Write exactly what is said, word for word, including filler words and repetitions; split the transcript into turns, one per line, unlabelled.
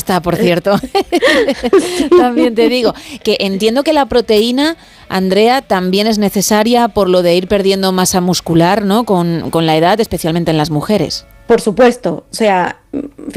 está, por cierto. Sí. También te digo que entiendo que la proteína, Andrea, también es necesaria por lo de ir perdiendo masa muscular, ¿no? Con, con la edad, especialmente en las mujeres.
Por supuesto, o sea,